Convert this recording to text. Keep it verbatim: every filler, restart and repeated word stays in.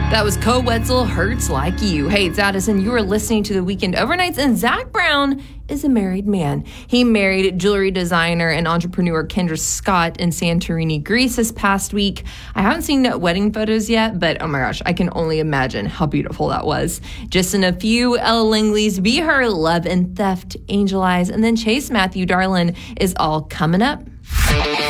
That was Co Wetzel, Hurts Like You. Hey, it's Addison. You are listening to The Weekend Overnights, and Zach Brown is a married man. He married jewelry designer and entrepreneur Kendra Scott in Santorini, Greece this past week. I haven't seen wedding photos yet, but oh my gosh, I can only imagine how beautiful that was. Just in a few, Ella Langley's Be Her, Love and Theft, Angel Eyes, and then Chase Matthew Darlin is all coming up.